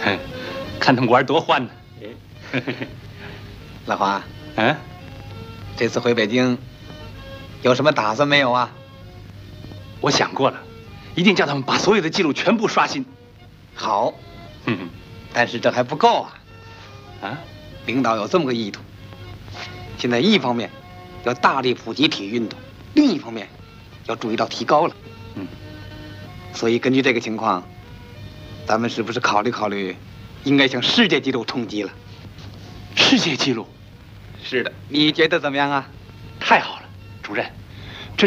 看他们玩多欢呢。 老华， 嗯， 这次回北京有什么打算没有啊？ 我想过了，一定叫他们把所有的记录全部刷新。 好，但是这还不够啊！ 啊， 领导有这么个意图，现在一方面要大力普及体育运动，另一方面要注意到提高了。所以根据这个情况，咱们是不是考虑，应该向世界纪录冲击了？ 世界纪录？ 是的，你觉得怎么样啊？ 太好了，主任。